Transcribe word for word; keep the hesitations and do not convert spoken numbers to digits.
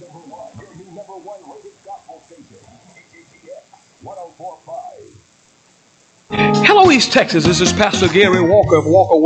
Hello, East Texas. This is Pastor Gary Walker of Walker